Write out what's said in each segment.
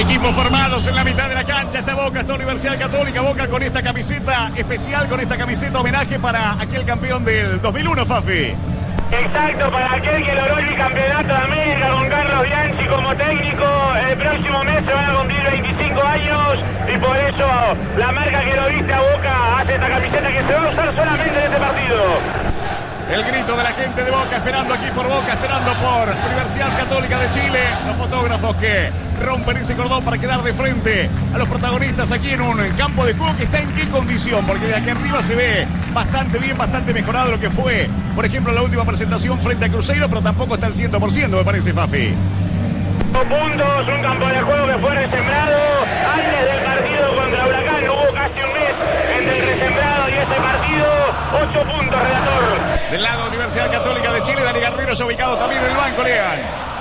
Equipos formados en la mitad de la cancha. Está Boca, está Universidad Católica. Boca con esta camiseta especial, con esta camiseta homenaje para aquel campeón del 2001, Fafi. Exacto, para aquel que logró el campeonato de América con Carlos Bianchi como técnico. El próximo mes se van a cumplir 25 años y por eso la marca que lo viste a Boca hace esta camiseta que se va a usar solamente en este partido. El grito de la gente de Boca, esperando aquí por Boca, esperando por Universidad Católica de Chile. Los fotógrafos que rompen ese cordón para quedar de frente a los protagonistas aquí en un campo de juego que está en qué condición, porque de aquí arriba se ve bastante bien, bastante mejorado lo que fue, por ejemplo, la última presentación frente a Cruzeiro, pero tampoco está al 100%, me parece, Fafi. Puntos, un campo de juego que fue resembrado antes del partido contra Huracán. Hubo casi un mes entre el resembrado y este partido. 8 puntos, relator. Del lado de Universidad Católica de Chile, Dani Garrido se ha ubicado también en el banco, Lean.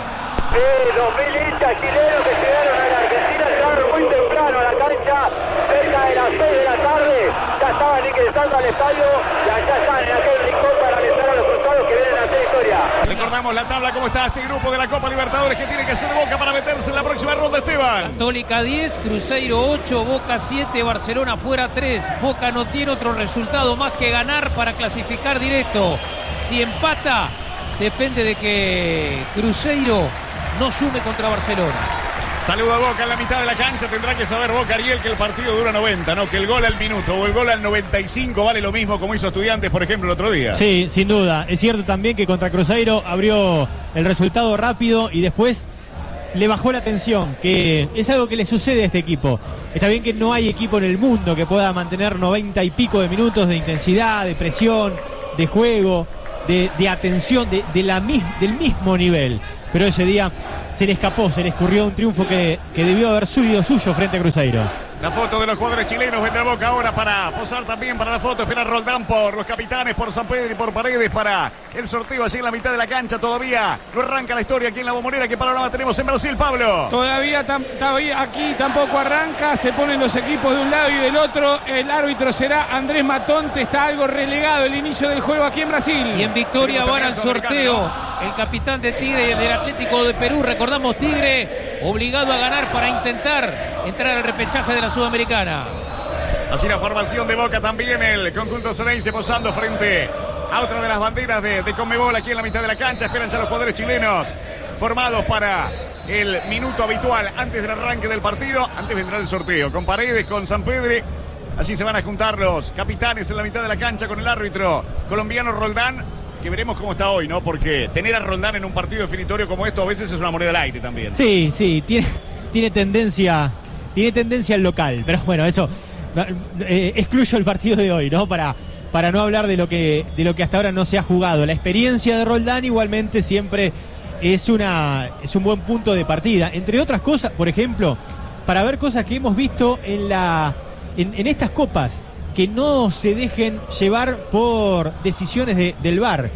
2000 hinchas chilenos que llegaron a la Argentina, llegaron muy temprano a la cancha, cerca de las 6 de la tarde. Ya estaban ingresando al estadio y allá están en aquel rincón para alentar a los cruzados que vienen a hacer historia. Recordamos la tabla, cómo está este grupo de la Copa Libertadores que tiene que hacer Boca para meterse en la próxima ronda, Esteban. Católica 10, Cruzeiro 8, Boca 7, Barcelona fuera 3. Boca no tiene otro resultado más que ganar para clasificar directo. Si empata, depende de que Cruzeiro no sume contra Barcelona. Saludo a Boca en la mitad de la cancha. Tendrá que saber Boca, Ariel, que el partido dura 90, ¿no? Que el gol al minuto o el gol al 95 vale lo mismo como hizo Estudiantes, por ejemplo, el otro día. Sí, sin duda. Es cierto también que contra Cruzeiro abrió el resultado rápido y después le bajó la tensión, que es algo que le sucede a este equipo. Está bien que no hay equipo en el mundo que pueda mantener 90 y pico de minutos de intensidad, de presión, de juego, de atención, del mismo nivel. Pero ese día se le escapó, se le escurrió un triunfo que debió haber sido suyo frente a Cruzeiro. La foto de los jugadores chilenos vendrá Boca ahora para posar también para la foto. Espera Roldán por los capitanes, por San Pedro y por Paredes para el sorteo así en la mitad de la cancha. Todavía no arranca la historia aquí en la Bombonera. ¿Qué panorama tenemos en Brasil, Pablo? Todavía aquí tampoco arranca. Se ponen los equipos de un lado y del otro. El árbitro será Andrés Matonte. Está algo relegado el inicio del juego aquí en Brasil. Y en Victoria van al sorteo el capitán de Tigre y el del Atlético de Perú. Recordamos, Tigre obligado a ganar para intentar entrar al repechaje de la Sudamericana. Así la formación de Boca también, el conjunto Ceneice posando frente a otra de las banderas de Conmebol aquí en la mitad de la cancha. Esperan ya los jugadores chilenos formados para el minuto habitual antes del arranque del partido. Antes vendrá el sorteo con Paredes, con San Pedro. Así se van a juntar los capitanes en la mitad de la cancha con el árbitro colombiano Roldán, que veremos cómo está hoy, ¿no? Porque tener a Roldán en un partido definitorio como esto a veces es una moneda al aire también. Sí, tiene tendencia al local, pero bueno, eso excluyo el partido de hoy, ¿no? Para no hablar de lo que hasta ahora no se ha jugado. La experiencia de Roldán igualmente siempre es un buen punto de partida. Entre otras cosas, por ejemplo, para ver cosas que hemos visto en estas copas, que no se dejen llevar por decisiones del VAR.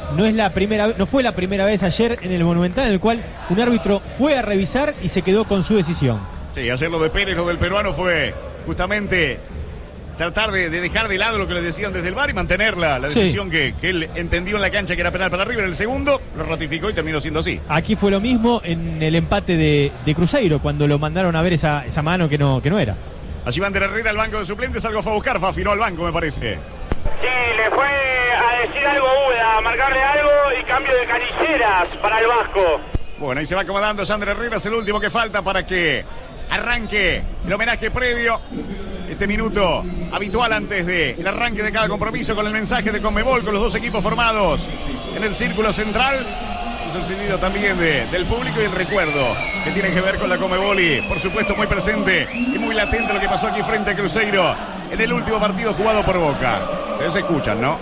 No fue la primera vez ayer en el Monumental en el cual un árbitro fue a revisar y se quedó con su decisión. Sí, ayer lo de Pérez, lo del peruano fue justamente tratar de dejar de lado lo que le decían desde el VAR y mantener la decisión que él entendió en la cancha que era penal para River. El segundo lo ratificó y terminó siendo así. Aquí fue lo mismo en el empate de Cruzeiro, cuando lo mandaron a ver esa mano que no era. Allí van de Herrera al banco de suplentes, algo fue a buscar, Fafi, no al banco, me parece. Sí, le fue a decir algo a marcarle algo y cambio de canilleras para el Vasco. Bueno, ahí se va acomodando Sandra Herrera, es el último que falta para que arranque el homenaje previo. Este minuto habitual antes del arranque de cada compromiso con el mensaje de Conmebol, con los dos equipos formados en el círculo central. El silbido también del público y el recuerdo que tiene que ver con la Conmebol y por supuesto muy presente y muy latente lo que pasó aquí frente a Cruzeiro en el último partido jugado por Boca. Ustedes se escuchan, ¿no?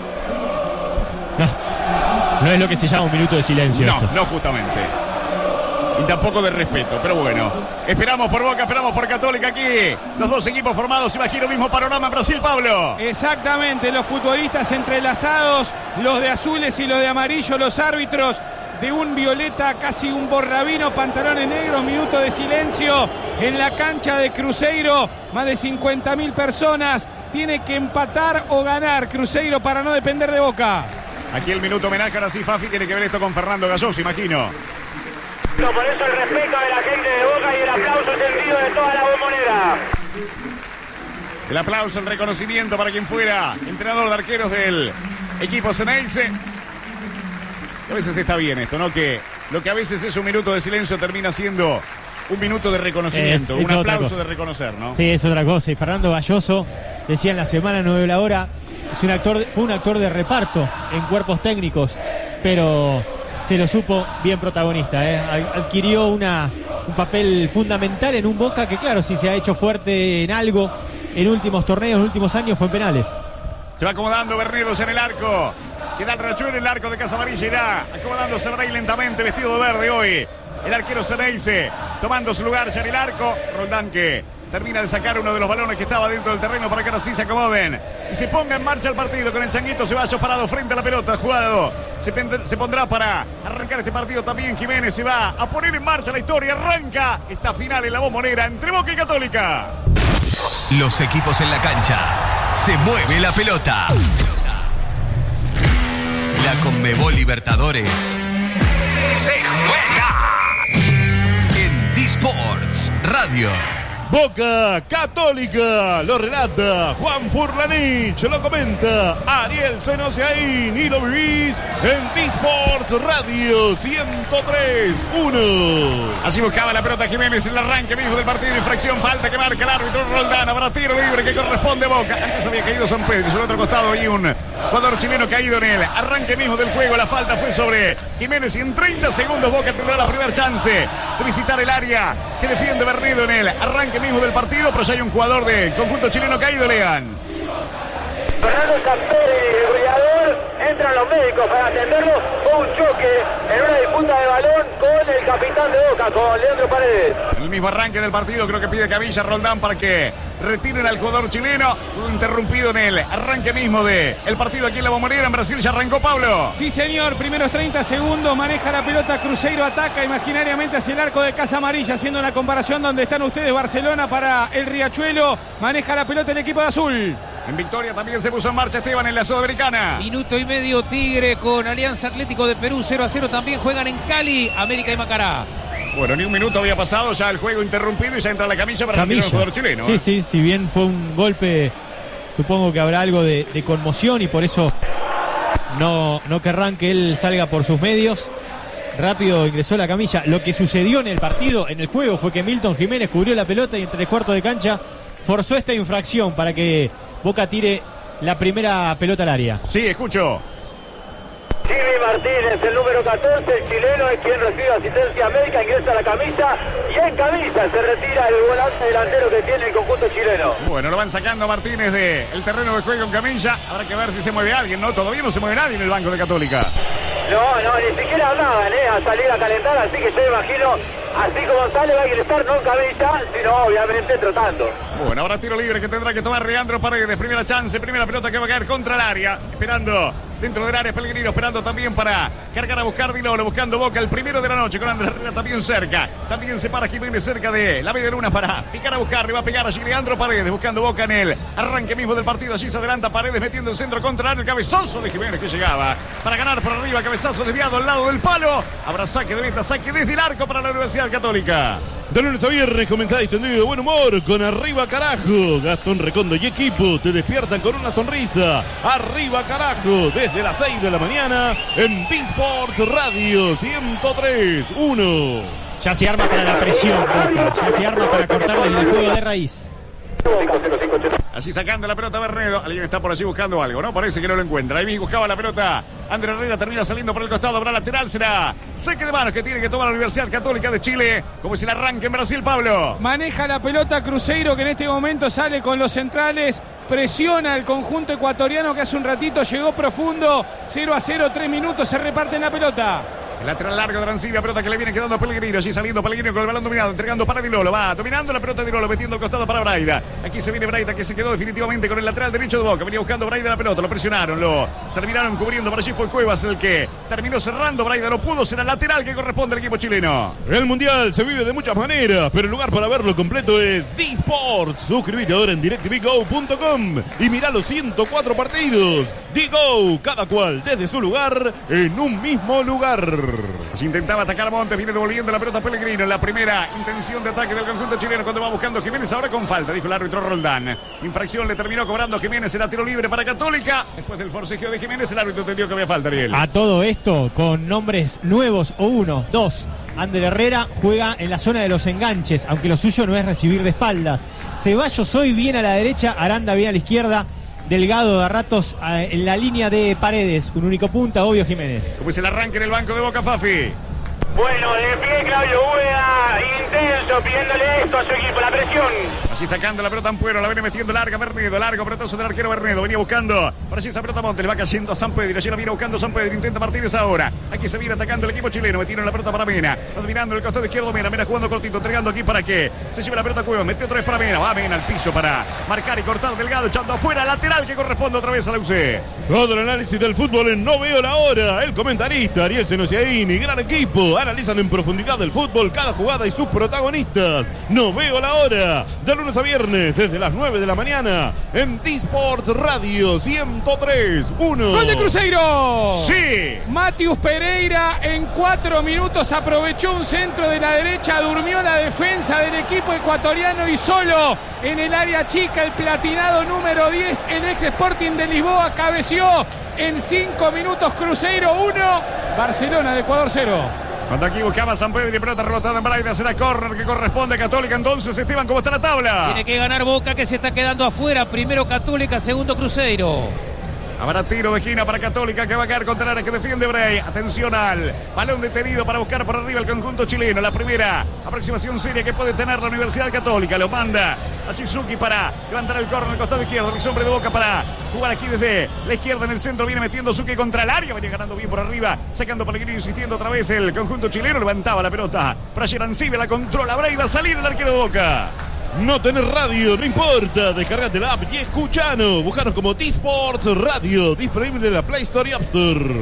No es lo que se llama un minuto de silencio. No, justamente. Y tampoco de respeto, pero bueno. Esperamos por Boca, esperamos por Católica aquí. Los dos equipos formados, imagino mismo panorama en Brasil, Pablo. Exactamente, los futbolistas entrelazados, los de azules y los de amarillo, los árbitros de un violeta, casi un borrabino, pantalones negros, minuto de silencio en la cancha de Cruzeiro, más de 50.000 personas, tiene que empatar o ganar Cruzeiro para no depender de Boca. Aquí el minuto homenaje, ahora sí, Fafi, tiene que ver esto con Fernando Galloso, imagino. No, por eso el respeto de la gente de Boca y el aplauso sentido partido de toda la Bombonera. El aplauso, el reconocimiento para quien fuera entrenador de arqueros del equipo Ceneice. A veces está bien esto, ¿no? Que lo que a veces es un minuto de silencio termina siendo un minuto de reconocimiento, es un aplauso cosa. de reconocer, ¿no? Sí, es otra cosa. Y Fernando Galloso decía en la semana 9 de la hora, fue un actor de reparto en cuerpos técnicos, pero se lo supo bien protagonista, ¿eh? Adquirió un papel fundamental en un Boca que, claro, si se ha hecho fuerte en algo en últimos torneos, en últimos años, fue en penales. Se va acomodando Bernedos en el arco. Queda el Rachuelo en el arco de Casa Amarilla. Irá acomodándose Rey lentamente, vestido de verde hoy. El arquero Ceneice tomando su lugar ya en el arco. Roldán que termina de sacar uno de los balones que estaba dentro del terreno para que ahora sí se acomoden y se ponga en marcha el partido con el Changuito Ceballos parado frente a la pelota. Jugado se pondrá para arrancar este partido también. Jiménez se va a poner en marcha la historia. Arranca esta final en la Bombonera entre Boca y Católica. Los equipos en la cancha. Se mueve la pelota. La Conmebol Libertadores se juega en D-Sports Radio. Boca Católica, lo relata Juan Furlanich, lo comenta Ariel Senosiaín y lo vivís en D-Sports Radio 103.1. Así buscaba la pelota Jiménez en el arranque mismo del partido. Infracción, falta que marca el árbitro Roldán. Habrá tiro libre que corresponde a Boca. Antes había caído San Pedro, sobre el otro costado hay un jugador chileno caído en el arranque mismo del juego. La falta fue sobre Jiménez y en 30 segundos Boca tendrá la primera chance de visitar el área que defiende Bernedo en el arranque mismo del partido, pero ya hay un jugador del conjunto chileno caído, Lean. Fernando Samperi, el goleador, entran los médicos para atenderlo. Fue un choque en una disputa de balón con el capitán de Boca, con Leandro Paredes. En el mismo arranque del partido creo que pide Cavilla Roldán para que retiren al jugador chileno. Fue interrumpido en el arranque mismo del partido aquí en la Bombonera. En Brasil ya arrancó, Pablo. Sí, señor, primeros 30 segundos, maneja la pelota, Cruzeiro ataca imaginariamente hacia el arco de Casa Amarilla, haciendo una comparación donde están ustedes, Barcelona para el Riachuelo, maneja la pelota el equipo de azul. En victoria también se puso en marcha Esteban en la Sudamericana. Minuto y medio Tigre con Alianza Atlético de Perú 0-0. También juegan en Cali, América y Macará. Bueno, ni un minuto había pasado, ya el juego interrumpido y ya entra la camilla para retirar al jugador chileno. Sí, sí, si bien fue un golpe, supongo que habrá algo de conmoción y por eso no querrán que él salga por sus medios. Rápido ingresó la camilla. Lo que sucedió en el partido, en el juego, fue que Milton Jiménez cubrió la pelota y en 3/4 de cancha forzó esta infracción para que Boca tire la primera pelota al área. Sí, escucho. Jimmy Martínez, el número 14, el chileno, es quien recibe asistencia médica, ingresa a la camisa y en camisa se retira el volante delantero que tiene el conjunto chileno. Bueno, lo van sacando Martínez del terreno de juego en camilla. Habrá que ver si se mueve alguien, ¿no? Todavía no se mueve nadie en el banco de Católica. No, ni siquiera hablaban, a salir a calentar, así que yo imagino, así como sale va a ingresar no en camilla, sino obviamente trotando. Bueno, ahora tiro libre que tendrá que tomar Leandro Paredes. Primera chance, primera pelota que va a caer contra el área. Esperando dentro del área Pellegrino, esperando también para cargar a buscar Dilolo, buscando Boca el primero de la noche con Andrés Herrera también cerca. También se para Jiménez cerca de la media luna para picar a buscar. Le va a pegar allí Leandro Paredes buscando Boca en el arranque mismo del partido. Allí se adelanta Paredes metiendo el centro contra el área. El cabezazo de Jiménez que llegaba para ganar por arriba. Cabezazo desviado al lado del palo. Habrá saque de meta, saque desde el arco para la Universidad Católica. De lunes a viernes comentada y extendido de buen humor con Arriba Carajo. Gastón Recondo y equipo te despiertan con una sonrisa. Arriba Carajo desde las 6 de la mañana en D-Sports Radio 103.1. Ya se arma para la presión, Boca. Ya se arma para cortar el juego de raíz. Así sacando la pelota Bernedo. Alguien está por allí buscando algo, ¿no? Parece que no lo encuentra. Ahí buscaba la pelota. Andrés Herrera termina saliendo por el costado. Habrá lateral. Será saque de manos que tiene que tomar la Universidad Católica de Chile. Como es el arranque en Brasil, Pablo. Maneja la pelota Cruzeiro que en este momento sale con los centrales. Presiona el conjunto ecuatoriano que hace un ratito llegó profundo. 0-0, 3 minutos. Se reparten la pelota. El lateral largo de Arancibia, pelota que le viene quedando a Pellegrino. Allí saliendo Pellegrino con el balón dominado, entregando para Dilolo. Va dominando la pelota de Dilolo, metiendo el costado para Braida. Aquí se viene Braida que se quedó definitivamente con el lateral derecho de Boca. Venía buscando Braida la pelota, lo presionaron, lo terminaron cubriendo. Por allí fue Cuevas el que terminó cerrando. Braida no pudo, será el lateral que corresponde al equipo chileno. El Mundial se vive de muchas maneras, pero el lugar para verlo completo es D-Sports. Suscríbete ahora en DirecTVGo.com y mirá los 104 partidos Digo, cada cual desde su lugar, en un mismo lugar. Se intentaba atacar a Montes, viene devolviendo la pelota a Pellegrino. La primera intención de ataque del conjunto chileno cuando va buscando Jiménez, ahora con falta, dijo el árbitro Roldán. Infracción le terminó cobrando Jiménez, era tiro libre para Católica. Después del forcejeo de Jiménez, el árbitro entendió que había falta, Ariel. A todo esto, con nombres nuevos o 1, 2. Ander Herrera juega en la zona de los enganches, aunque lo suyo no es recibir de espaldas. Ceballos hoy bien a la derecha, Aranda bien a la izquierda. Delgado de a ratos en la línea de Paredes, un único punta, obvio Jiménez. ¿Cómo es el arranque en el banco de Boca, Fafi? Bueno, de pie Claudio Úbeda, intenso, pidiéndole esto a su equipo, la presión. Así sacando la pelota Ampuero, la viene metiendo larga Bernedo, largo pelotazo del arquero Bernedo, venía buscando, por allí esa pelota Montes, le va cayendo a San Pedro, allí la viene buscando San Pedro, intenta Martínez ahora, aquí se viene atacando el equipo chileno, metieron la pelota para Mena, dominando el costado izquierdo Mena jugando cortito, entregando aquí para que se lleve la pelota a Cuevas, metió otra vez para Mena, va Mena al piso para marcar y cortar Delgado, echando afuera, lateral que corresponde otra vez a la UC. Todo el análisis del fútbol en No Veo la Hora, el comentarista Ariel Senosiaini, gran equipo, analizan en profundidad del fútbol, cada jugada y sus protagonistas. No Veo la Hora, de lunes a viernes, desde las 9 de la mañana, en D-Sports Radio 103.1. ¡Gol de Cruzeiro! ¡Sí! Matius Pereira en 4 minutos aprovechó un centro de la derecha, durmió la defensa del equipo ecuatoriano y solo en el área chica el platinado número 10, el ex Sporting de Lisboa, cabeció en 5 minutos. Cruzeiro 1, Barcelona de Ecuador 0. Cuando aquí buscaba San Pedro y pelota rebotada en Braida, será córner que corresponde a Católica. Entonces, Esteban, ¿cómo está la tabla? Tiene que ganar Boca, que se está quedando afuera. Primero Católica, segundo Cruzeiro. Habrá tiro de esquina para Católica que va a caer contra el área que defiende Bray. Atención al balón detenido para buscar por arriba el conjunto chileno. La primera aproximación seria que puede tener la Universidad Católica. Lo manda a Shizuki para levantar el córner al costado izquierdo. El hombre de Boca para jugar aquí desde la izquierda en el centro. Viene metiendo Suki contra el área. Venía ganando bien por arriba. Sacando Pellegrino, insistiendo otra vez el conjunto chileno. Levantaba la pelota para Gerancibe. La controla Bray. Va a salir el arquero de Boca. No tenés radio, no importa, descargate la app y escuchanos. Buscanos como D-Sports Radio, disponible en la Play Store y App Store.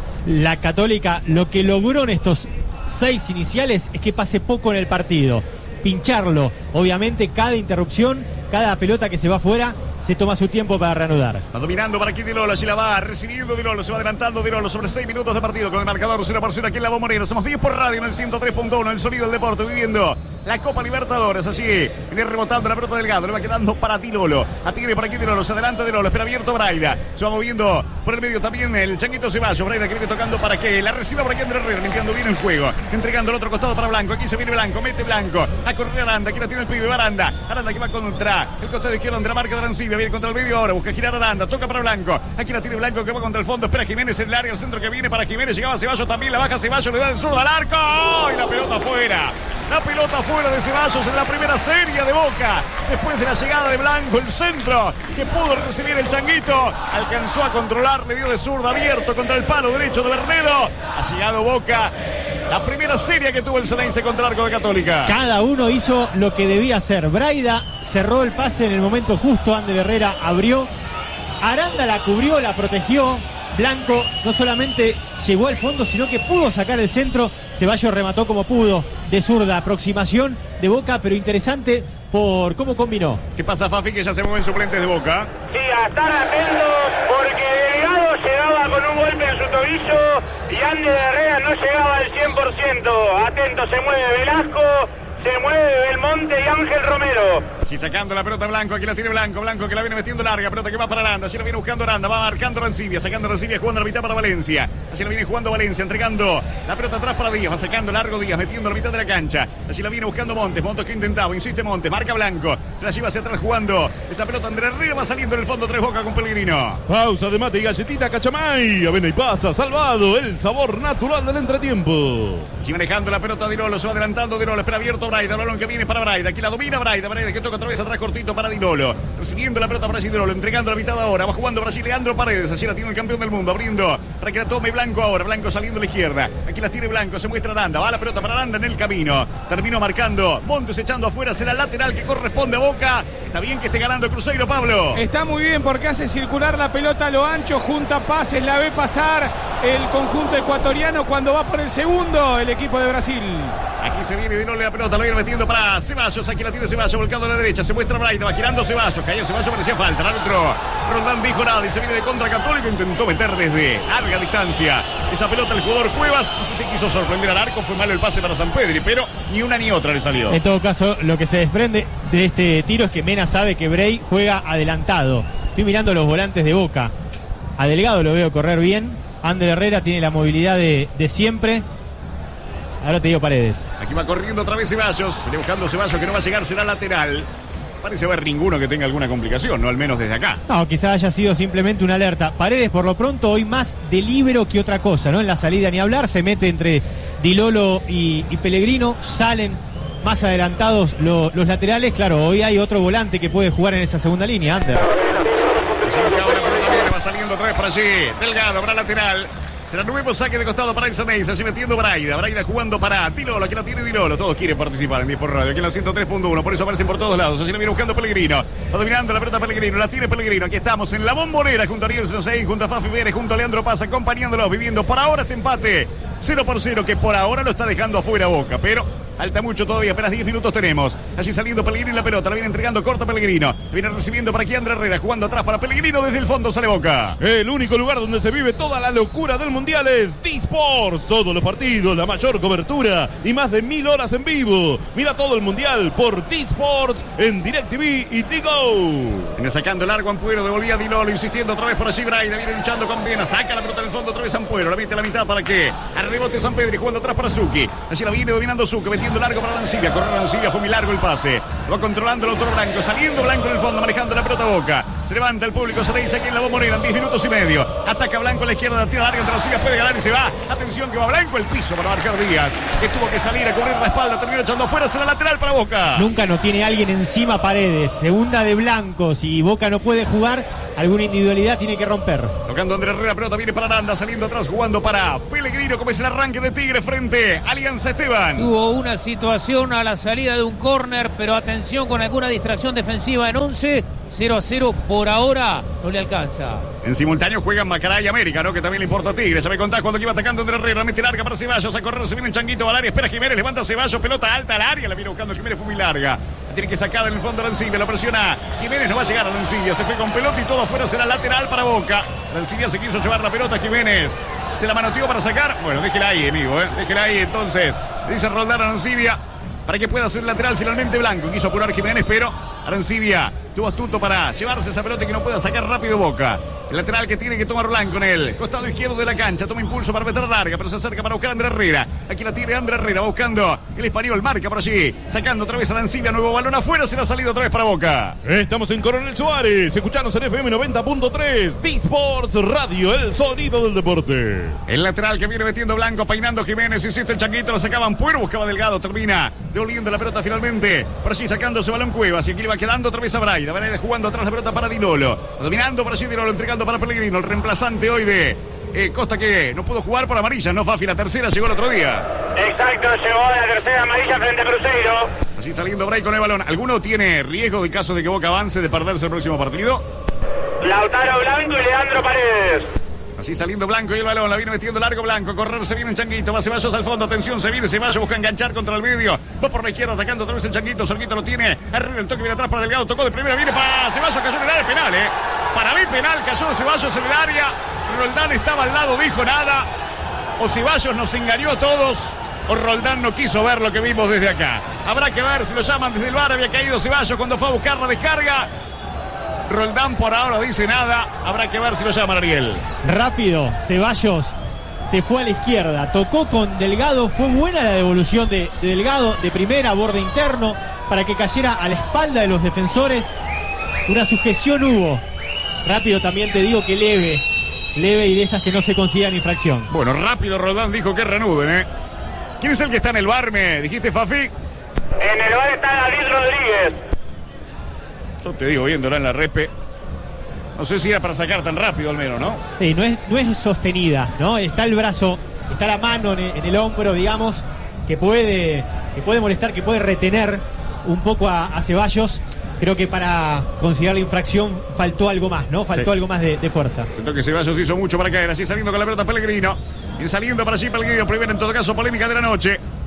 La Católica lo que logró en estos 6 iniciales es que pase poco en el partido. Pincharlo, obviamente cada interrupción, cada pelota que se va afuera, se toma su tiempo para reanudar. Va dominando para aquí Di Lolo, allí la va recibiendo Di Lolo, se va adelantando Di Lolo sobre 6 minutos de partido con el marcador 0-0 aquí en la Bombonera. Somos 10 por radio en el 103.1, el sonido del deporte, viviendo la Copa Libertadores. Así viene rebotando la pelota Delgado, le va quedando para Di Lolo. Atiene por aquí Di Lolo, se adelanta Di Lolo, espera abierto Braida. Se va moviendo por el medio también el Changuito Ceballos. Braida que viene tocando para que la reciba por aquí Ander Herrera, limpiando bien el juego. Entregando al otro costado para Blanco, aquí se viene Blanco, mete Blanco. A correr Aranda, aquí la tiene el pibe, Aranda. Aranda que va contra el costado izquierdo, entre la marca de Arancibia, viene contra el medio ahora, busca girar Aranda, toca para Blanco. Aquí la tiene Blanco que va contra el fondo, espera Jiménez en el área, el centro que viene para Jiménez, llegaba Ceballos también, la baja Ceballos, le da el zurdo al arco. ¡Oh! Y la pelota afuera. La pelota fuera de Ceballos en la primera serie de Boca. Después de la llegada de Blanco, el centro que pudo recibir el Changuito. Alcanzó a controlar, le dio de zurda abierto contra el palo derecho de Bernedo. Ha llegado Boca. La primera serie que tuvo el Ceneice contra el arco de Católica. Cada uno hizo lo que debía hacer. Braida cerró el pase en el momento justo. Ander Herrera abrió. Aranda la cubrió, la protegió. Blanco no solamente llegó al fondo, sino que pudo sacar el centro. Ceballos remató como pudo, de zurda, aproximación de Boca, pero interesante por cómo combinó. ¿Qué pasa, Fafi, que ya se mueven suplentes de Boca? Sí, a estar atentos porque Delgado llegaba con un golpe en su tobillo y Ander Herrera no llegaba al 100%. Atento, se mueve Velasco, se mueve Belmonte y Ángel Romero. Y sacando la pelota Blanco, aquí la tiene Blanco, Blanco que la viene metiendo larga, pelota que va para Aranda, así la viene buscando Aranda, va marcando Arancibia, sacando Arancibia, jugando a la mitad para Valencia, así la viene jugando Valencia, entregando la pelota atrás para Díaz, va sacando largo Díaz, metiendo a la mitad de la cancha, así la viene buscando Montes, Montes que intentaba, insiste Montes, marca Blanco, se la lleva hacia atrás jugando, esa pelota Ander Herrera va saliendo en el fondo, 3 Boca con Pellegrino. Pausa de mate y galletita Cachamay, avena y pasa, salvado, el sabor natural del entretiempo. Sigue manejando la pelota Di Lolo, se va adelantando Di Lolo, espera abierto Braida, el balón que viene para Braida, aquí la domina Braida que toca otra vez atrás cortito para Di Lolo, recibiendo la pelota para Di Lolo, entregando la mitad ahora, va jugando Brasil Leandro Paredes, allí la tiene el campeón del mundo, abriendo para que la tome Blanco ahora, Blanco saliendo a la izquierda, aquí la tiene Blanco, se muestra Aranda, va la pelota para Aranda en el camino, terminó marcando Montes echando afuera, será el lateral que corresponde a Boca. Está bien que esté ganando Cruzeiro, Pablo. Está muy bien porque hace circular la pelota a lo ancho, junta pases, la ve pasar el conjunto ecuatoriano cuando va por el segundo el equipo de Brasil. Aquí se viene Dinole la pelota, lo viene metiendo para Ceballos. Aquí la tiene Ceballos, volcando a la derecha. Se muestra Braida, va girando Ceballos. Cayó Ceballos, parecía falta. El árbitro Roldán dijo nada y se viene de contra Católico. Intentó meter desde larga distancia esa pelota el jugador Cuevas. No sé si quiso sorprender al arco. Fue malo el pase para Sampedri, pero ni una ni otra le salió. En todo caso, lo que se desprende de este tiro es que Mena sabe que Bray juega adelantado. Estoy mirando los volantes de Boca. A Delgado lo veo correr bien. Ander Herrera tiene la movilidad de siempre. Ahora te digo Paredes. Aquí va corriendo otra vez Ceballos. Viene buscando Ceballos que no va a llegar, será lateral. Parece haber ninguno que tenga alguna complicación, no al menos desde acá. No, quizás haya sido simplemente una alerta. Paredes por lo pronto hoy más de líbero que otra cosa, ¿no? En la salida ni hablar, se mete entre Dilolo y Pellegrino, salen más adelantados los laterales. Claro, hoy hay otro volante que puede jugar en esa segunda línea, Ander. Va saliendo otra vez por allí. Delgado, habrá lateral. Será nuevo saque de costado para el Ceneice. Así metiendo Braida. Braida jugando para Dilolo. Aquí la tiene Dilolo. Todos quieren participar en 10 por radio. Aquí en la 103.1. Por eso aparecen por todos lados. Así la viene buscando Pellegrino. Va dominando la pelota Pellegrino. La tiene Pellegrino. Aquí estamos en la Bombonera. Junto a Ariel Sosei. Junto a Fafi Pérez. Junto a Leandro Paz. Acompañándolos. Viviendo por ahora este empate. 0-0. Que por ahora lo está dejando afuera Boca. Pero falta mucho todavía, apenas 10 minutos tenemos. Así saliendo Pellegrino la pelota, la viene entregando corta Pellegrino. Viene recibiendo para aquí Ander Herrera, jugando atrás para Pellegrino, desde el fondo sale Boca. El único lugar donde se vive toda la locura del Mundial es D-Sports. Todos los partidos, la mayor cobertura y más de 1000 horas en vivo. Mira todo el Mundial por D-Sports en DirecTV y Tigo. Viene sacando el largo Ampuero, devolvía Dilolo, insistiendo otra vez por allí Braida, viene luchando con Viena, saca la pelota del fondo otra vez Ampuero, la mete a la mitad para que al rebote Sampedri, jugando atrás para Zucchi. Así la viene dominando Zucchi, metiendo largo para Arancibia, corre Arancibia, fue muy largo el pase. Lo va controlando el autor Blanco, saliendo Blanco en el fondo, manejando la pelota Boca. Se levanta el público, se le dice aquí en la Bombonera en 10 minutos y medio. Ataca Blanco a la izquierda, tira larga entre Arancibia, puede ganar y se va. Atención que va Blanco, el piso para marcar Díaz, que tuvo que salir a cubrir la espalda, terminó echando afuera, será lateral para Boca. Nunca no tiene alguien encima Paredes. Segunda de Blanco, si Boca no puede jugar, alguna individualidad tiene que romper. Tocando Ander Herrera, pelota viene para Aranda, saliendo atrás, jugando para Pellegrino, como es el arranque de Tigre frente a Alianza Esteban. Tuvo una situación a la salida de un córner, pero atención con alguna distracción defensiva en 11. 0-0 por ahora, no le alcanza. En simultáneo juegan Macará y América, ¿no? Que también le importa a Tigre. Ya me contás cuando iba atacando Ander Herrera, la mete larga para Ceballos, a correr, se viene el Changuito al área, espera Jiménez, levanta Ceballos, pelota alta al área, la viene buscando Jiménez, fue muy larga. La tiene que sacar en el fondo Arancibia, lo presiona Jiménez, no va a llegar a Arancibia, se fue con pelota y todo afuera, será lateral para Boca. Arancibia se quiso llevar la pelota, Jiménez se la manoteó para sacar. Bueno, déjela ahí, amigo, déjela ahí entonces. Dice Roldán Arancibia para que pueda ser lateral finalmente Blanco. Quiso apurar Jiménez, pero Arancibia tuvo astuto para llevarse esa pelota y que no pueda sacar rápido Boca. El lateral que tiene que tomar Blanco en el costado izquierdo de la cancha. Toma impulso para meter larga, pero se acerca para buscar a Ander Herrera. Aquí la tiene Ander Herrera, buscando el español. Marca por allí, sacando otra vez a Arancibia. Nuevo balón afuera, se la ha salido otra vez para Boca. Estamos en Coronel Suárez. Escuchanos en FM 90.3. D-Sports Radio, el sonido del deporte. El lateral que viene metiendo Blanco, peinando Jiménez. Insiste el Changuito, lo sacaban Puero, buscaba Delgado. Termina devolviendo la pelota finalmente. Por allí sacándose balón Cuevas. Y aquí le va quedando otra vez a Braida. Braida jugando atrás la pelota para Dilolo. Dominando por allí Dilolo, entregando para Pellegrino. El reemplazante hoy de Costa, que no pudo jugar por amarilla, ¿no, Fafi? La tercera llegó el otro día. Exacto, llegó la tercera amarilla frente a Cruzeiro. Así saliendo Bray con el balón. ¿Alguno tiene riesgo de caso de que Boca avance de perderse el próximo partido? Lautaro Blanco y Leandro Paredes. Así saliendo Blanco y el balón, la viene metiendo largo Blanco, a correr, se viene un Changuito, va Ceballos al fondo, atención, se viene Ceballos, busca enganchar contra el medio, va por la izquierda atacando otra vez el Changuito, Sorquito lo tiene, arriba el toque viene atrás para Delgado, tocó de primera, viene para Ceballos, cayó en el área penal, para mí penal, cayó Ceballos en el área, Roldán estaba al lado, dijo nada, o Ceballos nos engañó a todos, o Roldán no quiso ver lo que vimos desde acá. Habrá que ver si lo llaman desde el VAR, había caído Ceballos cuando fue a buscar la descarga. Roldán por ahora no dice nada, habrá que ver si lo llaman, Ariel. Rápido, Ceballos se fue a la izquierda, tocó con Delgado, fue buena la devolución de Delgado de primera, borde interno, para que cayera a la espalda de los defensores. Una sujeción hubo. Rápido también te digo que leve y de esas que no se consideran infracción. Bueno, rápido Roldán dijo que reanuden, ¿Quién es el que está en el VAR, me dijiste, Fafi? En el VAR está David Rodríguez. Yo te digo, viéndola en la respe, no sé si era para sacar tan rápido al menos, ¿no? Sí, no es sostenida, ¿no? Está el brazo, está la mano en el hombro, digamos, que puede molestar, que puede retener un poco a Ceballos. Creo que para considerar la infracción faltó algo más, ¿no? Faltó algo más de fuerza. Siento que Ceballos hizo mucho para caer, así saliendo con la pelota Pellegrino. Bien saliendo para allí Pellegrino, primero en todo caso polémica de la noche.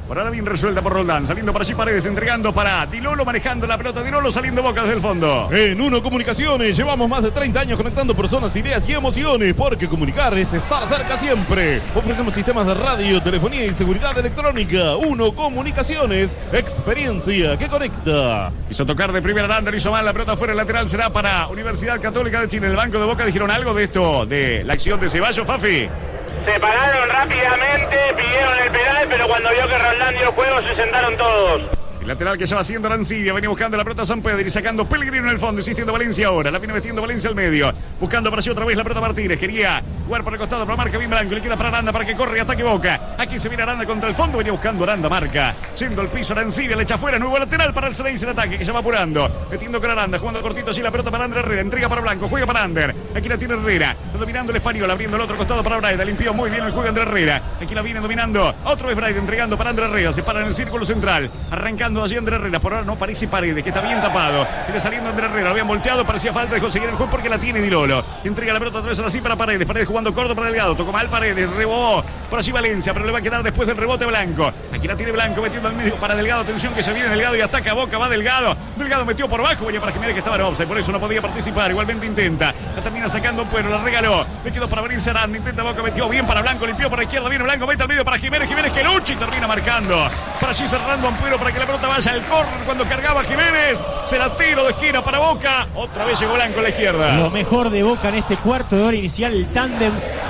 Por ahora bien resuelta por Roldán. Saliendo para allí Paredes, entregando para Di Lolo, manejando la pelota. Di Lolo saliendo Boca desde el fondo. En Uno Comunicaciones llevamos más de 30 años conectando personas, ideas y emociones, porque comunicar es estar cerca siempre. Ofrecemos sistemas de radio, telefonía y seguridad electrónica. Uno Comunicaciones, experiencia que conecta. Quiso tocar de primera Aranda, hizo mal, la pelota fuera, el lateral será para Universidad Católica de Chile. El banco de Boca dijeron algo de esto, de la acción de Ceballos, Fafi. Se pararon rápidamente, pidieron el penal, pero cuando vio que Roldán dio juego se sentaron todos. El lateral que ya va haciendo Arancibia, venía buscando la pelota San Pedro y sacando Pellegrino en el fondo, insistiendo Valencia ahora, la viene metiendo Valencia al medio, buscando para sí otra vez la pelota Martínez, quería jugar por el costado, pero marca bien Blanco, le queda para Aranda para que corre y ataque Boca, aquí se viene Aranda contra el fondo, venía buscando Aranda, marca, siendo el piso Arancibia, le echa fuera, nuevo lateral para el Ceneice en ataque, que ya va apurando, metiendo con Aranda, jugando cortito así la pelota para Ander Herrera, entrega para Blanco, juega para Ander, aquí la tiene Herrera, dominando el español, abriendo el otro costado para Braida, limpió muy bien el juego Ander Herrera, aquí la viene dominando, otra vez Braida, entregando para Ander Herrera, se para en el círculo central, arrancando allí Ander Herrera, por ahora no parece Paredes, que está bien tapado. Viene saliendo Andrés Herrera, lo habían volteado, parecía falta de conseguir el juego porque la tiene Di Lolo. Entrega la pelota otra vez así para Paredes. Paredes jugando corto para Delgado. Tocó mal Paredes, rebobó por allí Valencia, pero le va a quedar después del rebote Blanco. Aquí la tiene Blanco metiendo al medio para Delgado. Atención que se viene Delgado y ataca a Boca. Va Delgado. Delgado metió por bajo. Venía para Jiménez que estaba en offside, por eso no podía participar. Igualmente intenta. La termina sacando un pueblo, la regaló. Le quedó para abrirse Aranda. Intenta Boca, metió bien para Blanco, limpió por la izquierda. Viene Blanco, mete al medio para Jiménez. Jiménez que lucha y termina marcando. Para allí cerrando Ampuero para que la pelota vaya al córner cuando cargaba Jiménez. Se la tiro de esquina para Boca. Otra vez llegó Blanco a la izquierda. Lo mejor de Boca en este cuarto de hora inicial, el tándem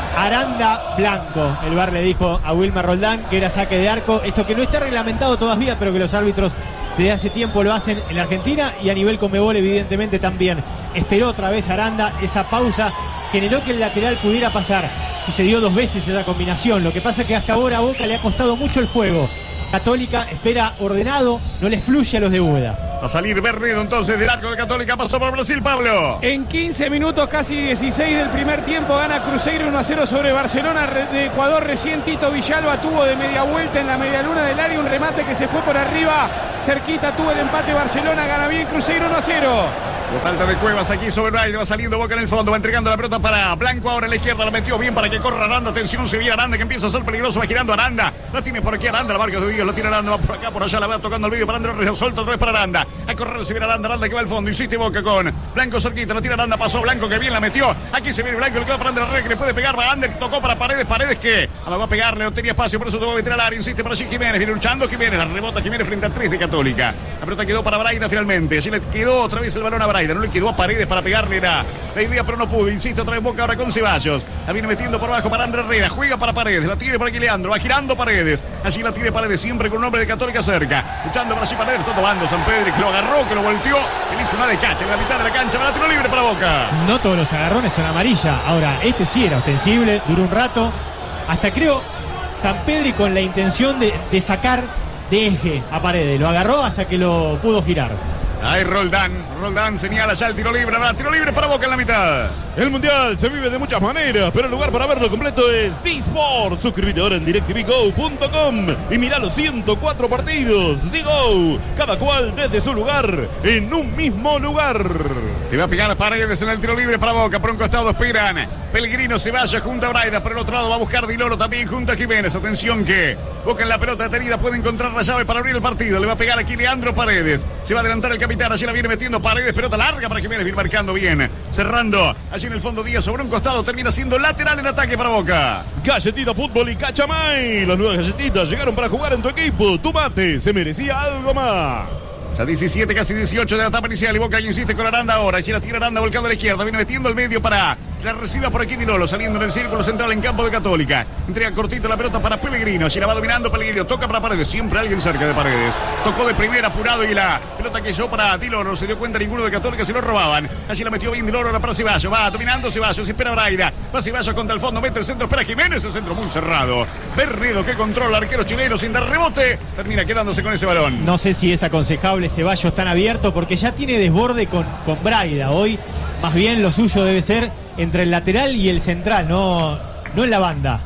Aranda-Blanco. El VAR le dijo a Wilmar Roldán que era saque de arco. Esto que no está reglamentado todavía, pero que los árbitros desde hace tiempo lo hacen en la Argentina y a nivel Conmebol evidentemente también. Esperó otra vez Aranda, esa pausa generó que el lateral pudiera pasar. Sucedió 2 veces esa combinación. Lo que pasa es que hasta ahora a Boca le ha costado mucho el juego. Católica espera ordenado, no les fluye a los de Buda. Va a salir Bernedo entonces del arco de Católica, pasó por Brasil, Pablo. En 15 minutos, casi 16 del primer tiempo, gana Cruzeiro 1-0 sobre Barcelona de Ecuador. Recién Tito Villalba tuvo de media vuelta en la media luna del área un remate que se fue por arriba. Cerquita tuvo el empate Barcelona, gana bien Cruzeiro 1-0. Falta de Cuevas aquí sobre Braide, va saliendo Boca en el fondo, va entregando la pelota para Blanco ahora en la izquierda, la metió bien para que corra Aranda, atención, se viene Aranda que empieza a ser peligroso, va girando Aranda, la tiene por aquí Aranda, la marca de Dios, lo tiene Aranda, va por acá, por allá, la va tocando el vídeo para Andrés Reyes, suelta otra vez para Aranda, a correr se viene Aranda, Aranda que va al fondo, insiste Boca con Blanco cerquita, la tira Aranda, pasó Blanco que bien la metió, aquí se viene Blanco, le queda para Andrés Reyes que le puede pegar, va Ander que tocó para Paredes, Paredes que va a pegarle, no tenía espacio, por eso tuvo que meter al área, insiste por allí Jiménez, viene luchando Jiménez, la rebota Jiménez frente a 3 de Católica, la pelota quedó para Braida finalmente, allí le quedó otra vez el balón a Braida, no le quedó a Paredes para pegarle era la idea, pero no pudo. Insiste otra vez Boca ahora con Ceballos. La viene metiendo por abajo para Andrés Herrera. Juega para Paredes. La tiene por aquí Leandro. Va girando Paredes. Allí la tiene Paredes siempre con un hombre de Católica cerca. Luchando para allí Paredes. Todo tomando San Pedro que lo agarró, que lo volteó. Que le hizo una de cacha en la mitad de la cancha. Va a tiro libre para Boca. No todos los agarrones son amarilla. Ahora, este sí era ostensible. Duró un rato. Hasta creo San Pedro con la intención de sacar de eje a Paredes. Lo agarró hasta que lo pudo girar. Ahí Roldán señala ya el tiro libre para Boca en la mitad. El Mundial se vive de muchas maneras, pero el lugar para verlo completo es D-Sport. Suscríbete ahora en DirecTVGo.com y mirá los 104 partidos. D-Go, cada cual desde su lugar, en un mismo lugar. Te va a pegar Paredes en el tiro libre para Boca. Por un costado esperan Pellegrino, Ceballos junto a Braida. Por el otro lado va a buscar Di Lolo también junto a Jiménez. Atención que Boca en la pelota detenida puede encontrar la llave para abrir el partido. Le va a pegar aquí Leandro Paredes. Se va a adelantar el capitán. Allí la viene metiendo Paredes. Pelota larga para Jiménez. Viene marcando bien. Cerrando. Allí en el fondo Díaz sobre un costado. Termina siendo lateral en ataque para Boca. Galletita Fútbol y Cachamay. Las nuevas galletitas llegaron para jugar en tu equipo. Tu mate se merecía algo más. Ya 17, casi 18 de la etapa inicial y Boca insiste con Aranda ahora. Allí la tira Aranda volcando a la izquierda. Viene metiendo el medio para la reciba por aquí Di Lolo, saliendo en el círculo central en campo de Católica. Entrega cortito la pelota para Pellegrino. Allí la va dominando Pellegrino. Toca para Paredes. Siempre alguien cerca de Paredes. Tocó de primera apurado y la pelota que llegó para Di Lolo. No se dio cuenta ninguno de Católica. Se lo robaban. Allí la metió bien Di Lolo ahora para Ceballos. Va dominando Ceballos. Espera Braida. Va Ceballos contra el fondo. Mete el centro. Espera Jiménez. El centro muy cerrado. Bernedo que controla al arquero chileno sin dar rebote. Termina quedándose con ese balón. No sé si es aconsejable Ceballos tan abierto porque ya tiene desborde con Braida. Hoy más bien lo suyo debe ser entre el lateral y el central, no en la banda.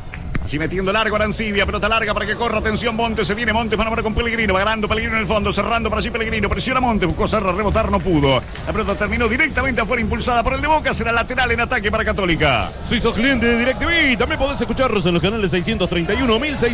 Así metiendo largo Arancibia, pelota larga para que corra, atención Montes, se viene Montes, mano a mano con Pellegrino, va ganando Pellegrino en el fondo, cerrando para allí Pellegrino, presiona Montes, buscó cerrar, rebotar, no pudo. La pelota terminó directamente afuera, impulsada por el de Boca, será lateral en ataque para Católica. Si sos cliente de DirecTV, también podés escucharnos en los canales 631,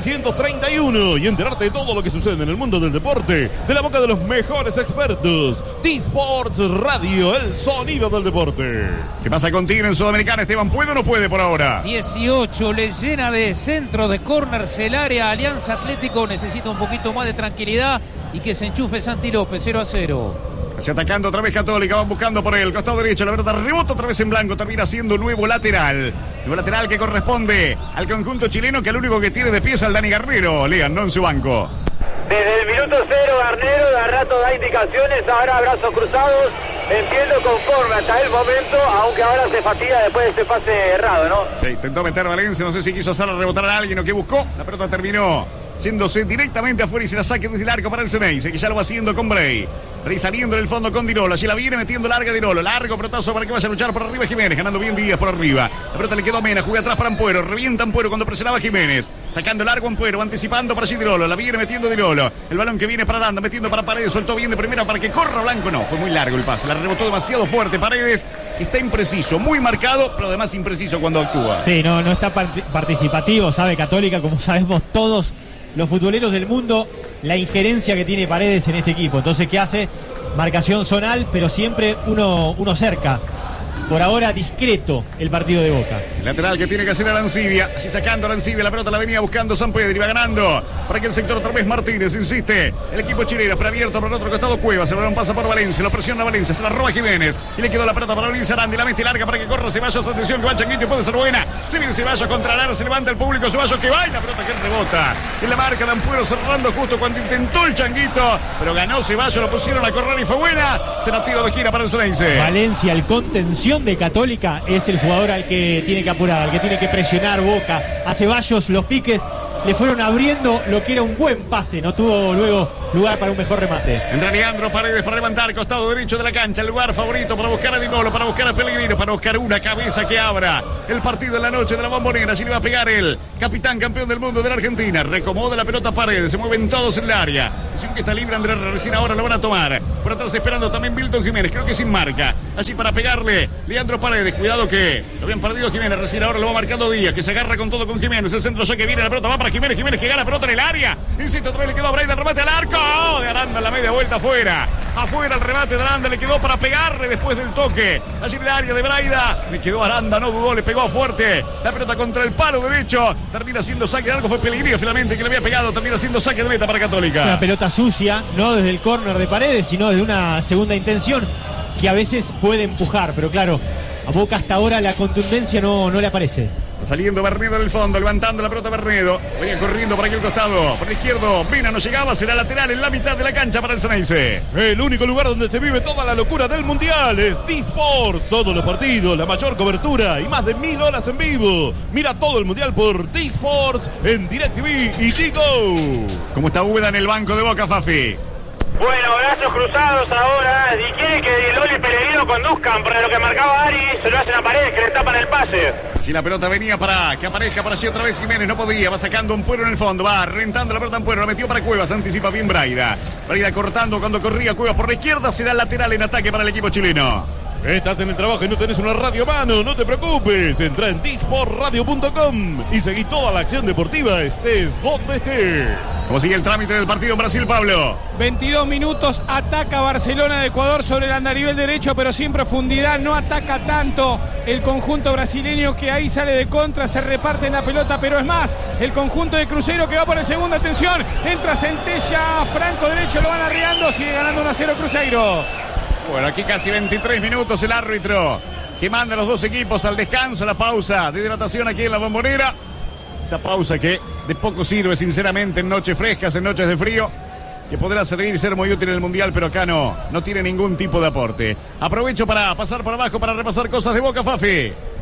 1631 y enterarte de todo lo que sucede en el mundo del deporte, de la boca de los mejores expertos. D-Sports Radio, el sonido del deporte. ¿Qué pasa con Tigre en Sudamericana? Esteban, ¿puede o no puede por ahora? 18, le llena de centro de corners el área. Alianza Atlético necesita un poquito más de tranquilidad y que se enchufe Santi López, 0-0. Así atacando otra vez Católica, van buscando por el costado derecho, la pelota rebota otra vez en blanco, termina siendo nuevo lateral. Nuevo lateral que corresponde al conjunto chileno, que al único que tiene de pies al Dani Garnero, lean, no en su banco. Desde el minuto 0 Garnero de a rato da indicaciones, ahora brazos cruzados, entiendo conforme hasta el momento, aunque ahora se fatiga después de ese pase errado, ¿no? Sí, intentó meter Valencia, no sé si quiso hacerla rebotar a alguien o qué buscó. La pelota terminó yéndose directamente afuera y se la saque desde el arco para el Ceneice, que ya lo va haciendo con Bray. Bray saliendo del fondo con Dirolo, allí la viene metiendo larga Dirolo, largo pelotazo para que vaya a luchar por arriba Jiménez, ganando bien Díaz por arriba. La pelota le quedó a Mena, juega atrás para Ampuero, revienta Ampuero cuando presionaba Jiménez, sacando largo Ampuero, anticipando para allí Dirolo, la viene metiendo Dirolo, el balón que viene para Aranda, metiendo para Paredes, soltó bien de primera para que corra Blanco, no, fue muy largo el pase, la rebotó demasiado fuerte Paredes, que está impreciso, muy marcado, pero además impreciso cuando actúa. Sí, no está participativo, sabe Católica, como sabemos todos los futboleros del mundo, la injerencia que tiene Paredes en este equipo. Entonces, ¿qué hace? Marcación zonal, pero siempre uno cerca. Por ahora discreto el partido de Boca. El lateral que tiene que hacer Arancibia, así sacando Arancibia, la pelota la venía buscando San Pedro y va ganando. Por aquel sector otra vez Martínez, insiste. El equipo chileno, pero abierto por el otro costado Cuevas, el balón pasa por Valencia, lo presiona Valencia, se la roba Jiménez y le quedó la pelota para Luis Aranda y la mete larga para que corra Ceballos, atención que va Changuito y puede ser buena. Se viene Ceballos contra el área, se levanta el público, Ceballos que va y la pelota que rebota. En la marca de Ampuero cerrando justo cuando intentó el Changuito, pero ganó Ceballos, lo pusieron a correr y fue buena. Será tiro de esquina para el Ceneice. Valencia, el contención de Católica, es el jugador al que tiene que apurar, al que tiene que presionar Boca. A Ceballos los piques le fueron abriendo lo que era un buen pase, no tuvo luego lugar para un mejor remate. Entra Leandro Paredes para levantar costado derecho de la cancha, el lugar favorito para buscar a Dinolo, para buscar a Pellegrino, para buscar una cabeza que abra el partido en la noche de la Bombonera. Allí le va a pegar el capitán campeón del mundo de la Argentina, recomoda la pelota Paredes, se mueven todos en el área. Decisión que está libre Andrés, recién ahora lo van a tomar. Por atrás esperando también Milton Jiménez, creo que sin marca. Allí para pegarle Leandro Paredes, cuidado que lo habían perdido Jiménez, recién ahora lo va marcando Díaz, que se agarra con todo con Jiménez, el centro ya que viene, la pelota va para Jiménez, Jiménez que gana pelota en el área, insisto, otra vez le quedó a Braille el remate al arco, de Aranda en la media vuelta afuera el remate de Aranda, le quedó para pegarle después del toque, allí en el área de Braida, le quedó Aranda, no dudó, le pegó fuerte, la pelota contra el palo derecho, termina siendo saque de arco, fue Pellegrino finalmente que le había pegado, termina siendo saque de meta para Católica. Una pelota sucia, no desde el córner de Paredes, sino desde una segunda intención, que a veces puede empujar, pero claro, a Boca hasta ahora la contundencia no le aparece. Saliendo Bernedo del fondo, levantando la pelota Bernedo. Venía corriendo por aquel costado. Por el izquierdo, Mena no llegaba, será lateral en la mitad de la cancha para el Ceneice. El único lugar donde se vive toda la locura del Mundial es D-Sports. Todos los partidos, la mayor cobertura y más de 1000 horas en vivo. Mira todo el Mundial por D-Sports en DirecTV y Tigo. ¿Cómo está Úbeda en el banco de Boca, Fafi? Bueno, brazos cruzados ahora, y quiere que Loli y Pellegrino conduzcan, pero lo que marcaba Ari se lo hacen a Paredes, que le tapan el pase. Si la pelota venía para que aparezca para sí otra vez Jiménez, no podía, va sacando un Puero en el fondo, va rentando la pelota en Puero, la metió para Cuevas, anticipa bien Braida. Braida cortando cuando corría Cuevas por la izquierda, será lateral en ataque para el equipo chileno. Estás en el trabajo y no tenés una radio a mano, no te preocupes. Entra en disportradio.com y seguí toda la acción deportiva, estés donde estés. ¿Cómo sigue el trámite del partido en Brasil, Pablo? 22 minutos, ataca Barcelona de Ecuador sobre el andarivel derecho, pero sin profundidad, no ataca tanto el conjunto brasileño, que ahí sale de contra, se reparte en la pelota, pero es más, el conjunto de Cruzeiro que va por el segundo, atención, entra Centella, Franco derecho, lo van arriando, sigue ganando 1-0 Cruzeiro. Bueno, aquí casi 23 minutos el árbitro que manda a los dos equipos al descanso, la pausa de hidratación aquí en la Bombonera. Esta pausa que de poco sirve, sinceramente, en noches frescas, en noches de frío, que podrá servir y ser muy útil en el Mundial, pero acá no tiene ningún tipo de aporte. Aprovecho para pasar por abajo para repasar cosas de Boca, Fafi.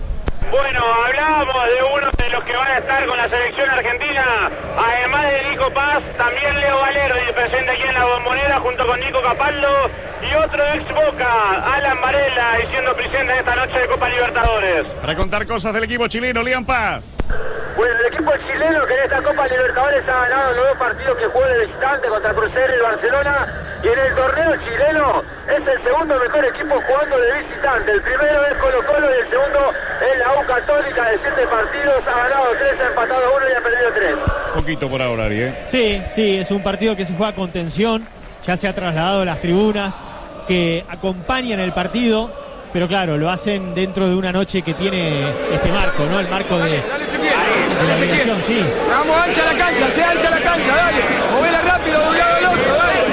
Bueno, hablábamos de uno de los que van a estar con la selección argentina, además de Nico Paz, también Leo Valero, presente aquí en la Bombonera junto con Nico Capaldo, y otro ex Boca, Alan Varela, y siendo presente en esta noche de Copa Libertadores. Para contar cosas del equipo chileno, Lian Paz. Bueno, el equipo chileno que en esta Copa Libertadores ha ganado los 2 partidos que jugó de visitante contra Cruzeiro y Barcelona, y en el torneo chileno es el segundo mejor equipo jugando de visitante. El primero es Colo-Colo y el segundo es la U Católica. De 7 partidos ha ganado 3, ha empatado 1 y ha perdido 3. Poquito por ahora, Ari, Sí, es un partido que se juega con tensión, ya se ha trasladado a las tribunas que acompañan el partido, pero claro, lo hacen dentro de una noche que tiene este marco, ¿no? El marco de la obligación, sí. Vamos, ancha la cancha, sea ancha la cancha, dale. Movela rápido de un lado al otro, dale.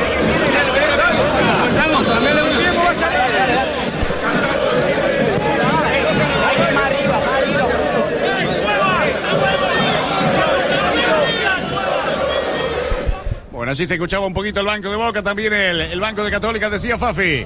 Dale, cambiale un tiempo, vas a Bueno, así se escuchaba un poquito el banco de Boca, también el banco de Católica, decía Fafi.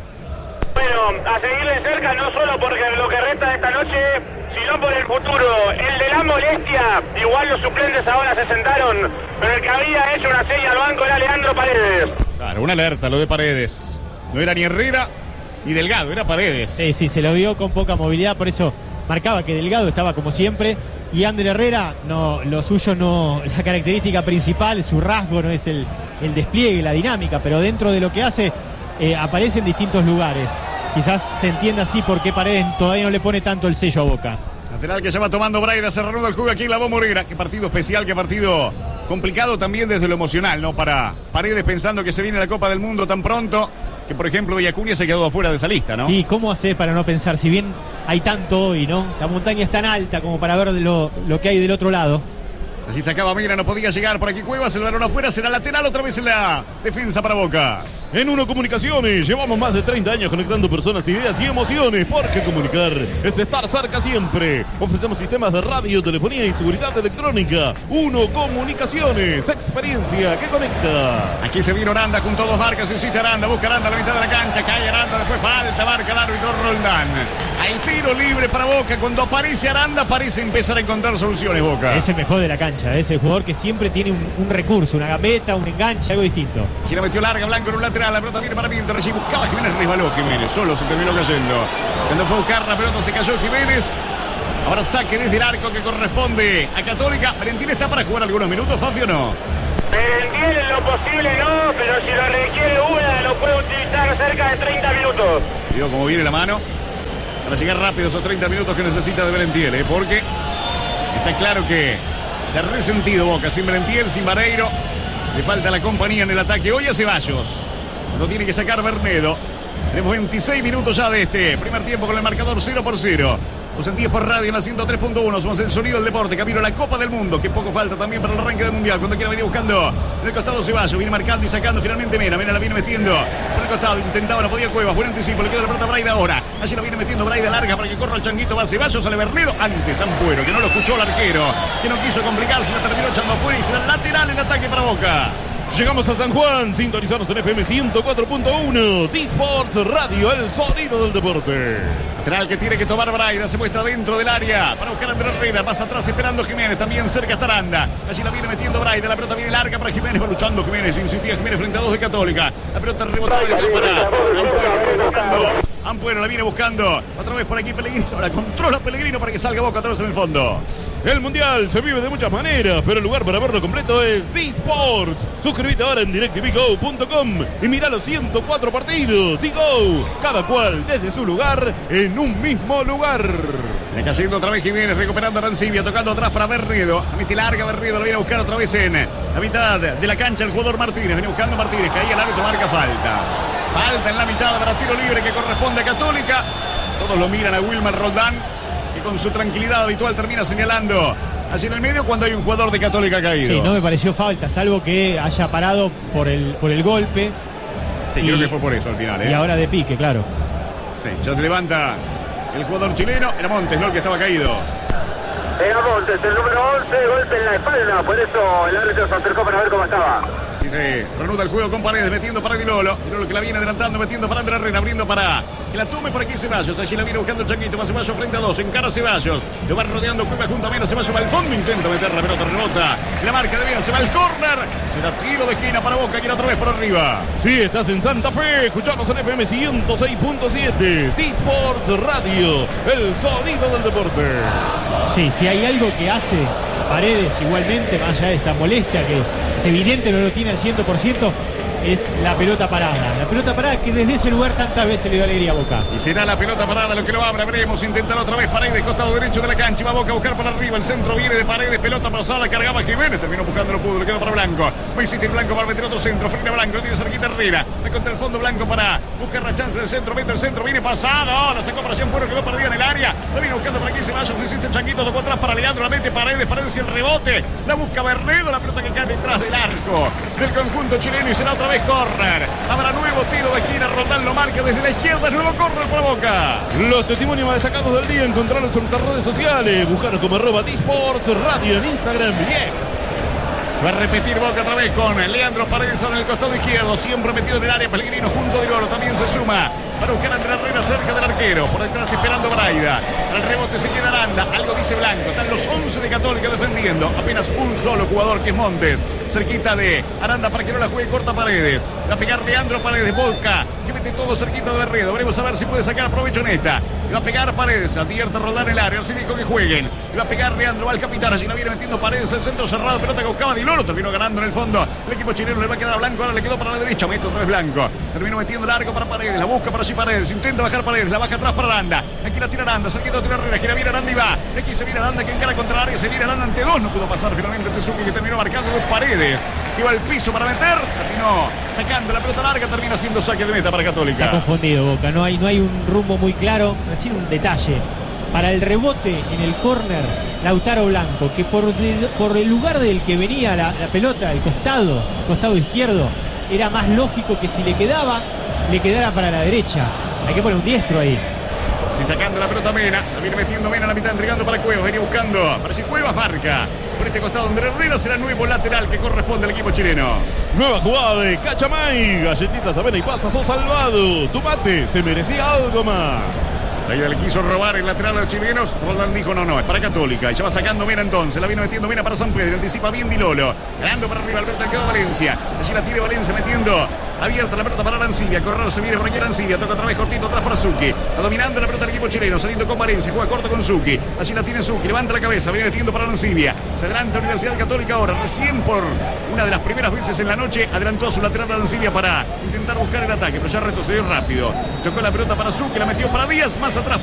Bueno, a seguirle cerca, no solo porque lo que resta de esta noche, sino por el futuro. El de la molestia, igual los suplentes ahora se sentaron, pero el que había hecho una seña al banco era Leandro Paredes. Claro, una alerta lo de Paredes. No era ni Herrera ni Delgado, era Paredes. Sí, se lo vio con poca movilidad, por eso marcaba que Delgado estaba como siempre. Y Ander Herrera, no, lo suyo no, la característica principal, su rasgo no es el despliegue, la dinámica, pero dentro de lo que hace aparece en distintos lugares. Quizás se entienda así por qué Paredes todavía no le pone tanto el sello a Boca. Lateral que se va tomando Braida, se reanuda el juego aquí en la Bombonera. Qué partido especial, qué partido complicado también desde lo emocional, ¿no? Para Paredes pensando que se viene la Copa del Mundo tan pronto, que por ejemplo Villacuña se quedó afuera de esa lista, ¿no? ¿Y cómo hace para no pensar? Si bien hay tanto hoy, ¿no? La montaña es tan alta como para ver lo que hay del otro lado. Así sacaba Mira, no podía llegar por aquí Cuevas, el balón afuera, será lateral otra vez en la defensa para Boca. En Uno Comunicaciones llevamos más de 30 años conectando personas, ideas y emociones, porque comunicar es estar cerca siempre. Ofrecemos sistemas de radio, telefonía y seguridad electrónica. Uno Comunicaciones, experiencia que conecta. Aquí se vino Aranda junto a 2 marcas, insiste Aranda, busca Aranda a la mitad de la cancha, cae Aranda, después falta, marca el árbitro Roldán. Hay tiro libre para Boca, cuando aparece Aranda parece empezar a encontrar soluciones Boca. Es el mejor de la cancha, es el jugador que siempre tiene un recurso, una gambeta, un enganche, algo distinto. Si la metió larga, Blanco en un lateral, la pelota viene para Pinto, recibe, buscaba Jiménez, resbaló Jiménez, solo se terminó cayendo. Cuando fue a buscar la pelota se cayó Jiménez. Ahora saque desde el arco que corresponde a Católica. Valentín está para jugar algunos minutos, Fafi, ¿o no? Valentín en lo posible no, pero si lo requiere una lo puede utilizar cerca de 30 minutos. Digo cómo viene la mano para llegar rápido esos 30 minutos que necesita de Valentín, porque está claro que se ha resentido Boca sin Valentín, sin Vareiro. Le falta la compañía en el ataque. Hoy a Ceballos. Lo tiene que sacar Bernedo. Tenemos 26 minutos ya de este primer tiempo con el marcador 0-0. Lo sentías por radio en la 103.1. Somos el sonido del deporte. Camino a la Copa del Mundo. Que poco falta también para el arranque del Mundial. Cuando quiera venir buscando en el costado Ceballos. Viene marcando y sacando finalmente Mena. Mena la viene metiendo por el costado. Intentaba, no podía Cuevas. Buen anticipo. Le queda la pelota a Braida ahora. Allí la viene metiendo Braida larga para que corra el changuito. Va Ceballos. Sale Bernedo. Antes Ampuero, que no lo escuchó el arquero. Que no quiso complicarse. La terminó echando afuera. Y será lateral en ataque para Boca. Llegamos a San Juan, sintonizarnos en FM 104.1, D-Sports Radio, el sonido del deporte. Lateral que tiene que tomar Braida, se muestra dentro del área para buscar a Andrés Herrera, más atrás esperando Jiménez, también cerca está Aranda. Allí la viene metiendo Braida, la pelota viene larga para Jiménez, va luchando Jiménez, insistía Jiménez frente a 2 de Católica. La pelota rebotada para Ampuero, la viene buscando, otra vez por aquí Pellegrino, la controla Pellegrino para que salga Boca atrás en el fondo. El Mundial se vive de muchas maneras, pero el lugar para verlo completo es D-Sports. Suscríbete ahora en DirecTVGo.com y mira los 104 partidos. D-Go, cada cual desde su lugar en un mismo lugar. Se cayendo otra vez Jiménez, recuperando a Arancibia, tocando atrás para Berredo. La mete larga Berredo, la viene a buscar otra vez en la mitad de la cancha el jugador Martínez. Viene buscando Martínez, caía el árbitro, marca falta. Falta en la mitad para tiro libre que corresponde a Católica. Todos lo miran a Wilmer Roldán, que con su tranquilidad habitual termina señalando hacia en el medio cuando hay un jugador de Católica caído. Sí, no me pareció falta, salvo que haya parado por el golpe. Sí, creo que fue por eso al final, Y ahora de pique, claro. Sí, ya se levanta el jugador chileno. Era Montes, ¿no? El que estaba caído. Era Montes, el número 11, golpe en la espalda, por eso el árbitro se acercó para ver cómo estaba. Y se reanuda el juego con Paredes, metiendo para Dilolo. Dilolo que la viene adelantando, metiendo para Andrés Herrera, abriendo para que la tome por aquí Ceballos. Allí la viene buscando el Changuito. Va Ceballos frente a dos. Encara Ceballos. Lo va rodeando Cueva junto a Mena. Ceballos va al fondo. Intenta meter la pelota, rebota. La marca de Mena. Se va al córner. Será tiro de esquina para Boca. Quiere otra vez por arriba. Sí, estás en Santa Fe. Escuchamos en FM 106.7. D-Sports Radio. El sonido del deporte. Sí, si hay algo que hace Paredes igualmente, más allá de esta molestia que es evidente no lo tiene al 100%, es la pelota parada. La pelota parada que desde ese lugar tantas veces le da alegría a Boca. Y será la pelota parada lo que lo abra. Veremos, intentar otra vez Paredes, costado derecho de la cancha. Va Boca a buscar para arriba. El centro viene de Paredes. Pelota pasada, cargaba Jiménez. Terminó buscando, no pudo. Le quedó para Blanco. Va a insistir Blanco para meter otro centro. Frena Blanco, tiene cerquita Herrera. Va contra el fondo Blanco para buscar la chance del centro. Mete el centro, viene pasado. La sacó para Cianfuero, quedó perdida en el área. La viene buscando por aquí Ceballos. Insiste el Changuito, tocó atrás para Leandro. La mete Paredes. Paredes y el rebote. La busca Bernedo. La pelota que cae detrás del arco del conjunto chileno. Y será otra vez córner. Habrá nuevo tiro de esquina. Roldán lo marca desde la izquierda. Nuevo córner para Boca. Los testimonios más destacados del día encontrarlos en nuestras redes sociales. Buscaros como @D-Sports Radio en Instagram y X. Va a repetir Boca otra vez con Leandro Paredes en el costado izquierdo. Siempre metido en el área. Pellegrino junto a Dilolo. También se suma para buscar a Andrés Herrera cerca del arquero. Por detrás esperando Braida. Al rebote se queda Aranda. Algo dice Blanco. Están los 11 de Católica defendiendo. Apenas un solo jugador que es Montes. Cerquita de Aranda para que no la juegue corta Paredes. Va a pegar Leandro Paredes. Boca que mete todo cerquita de Herrera. Veremos a ver si puede sacar provecho en esta. Va a pegar Paredes. Advierte a Roldán el área. Así dijo que jueguen. Va a pegar Leandro. Va al capitán. Allí la viene metiendo Paredes. El centro cerrado. Pelota que buscaba Dilolo. Terminó ganando en el fondo. El equipo chileno le va a quedar a Blanco. Ahora le quedó para la derecha. Mete otra vez Blanco. Terminó metiendo largo para Paredes. La busca para allí Paredes. Intenta bajar Paredes. La baja atrás para Aranda. Aquí la tira Aranda. Cerquita de Herrera. Gira bien Aranda y va. Aquí se viene Aranda que encara contra el área. Se viene Aranda ante dos. No pudo pasar finalmente Tezuki que terminó marcando dos Paredes. Iba al piso para meter. Terminó sacando la pelota larga. Termina siendo saque de meta para Católica. Está confundido Boca. No hay un rumbo muy claro. Decir un detalle. Para el rebote en el córner, Lautaro Blanco, que por el lugar del que venía la pelota, el costado izquierdo, era más lógico que si le quedara para la derecha. Hay que poner un diestro ahí. Y sacando la pelota Mena, la viene metiendo Mena a la mitad, entregando para Cuevas, venía buscando, para si Cuevas marca. Por este costado Andrés Herrera será el nuevo lateral que corresponde al equipo chileno. Nueva jugada de Cachamay. Galletitas también y pasas, sos salvado. Tu mate se merecía algo más. Ahí le quiso robar el lateral a los chilenos. Roldán dijo no, es para Católica. Y ya va sacando Mena entonces. La viene metiendo Mena para San Pedro. Anticipa bien Dilolo. Ganando para arriba Alberto, quedó Valencia. Así la tiene Valencia metiendo. Abierta la pelota para Arancibia. Correr se viene por aquí Arancibia. Toca otra vez cortito atrás para Zucchi. Está dominando la pelota del equipo chileno. Saliendo con Valencia. Juega corto con Zucchi. Así la tiene Zucchi. Levanta la cabeza. Viene metiendo para Arancibia. Se adelanta Universidad Católica ahora. Recién por una de las primeras veces en la noche adelantó a su lateral Arancibia para intentar buscar el ataque. Pero ya retrocedió rápido. Tocó la pelota para Zucchi. La metió para Díaz. Más atrás